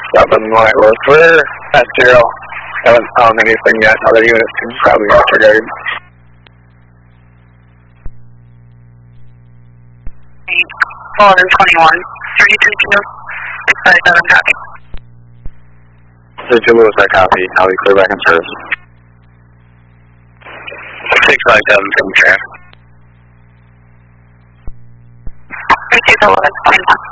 7 White Wolf. We're at 0. Haven't found anything yet. Other units can probably after guard. 421, 322, 657, copy. 32 Lewis, I copy. I'll be clear back in service. 657 from traffic. 32 Lewis, 21.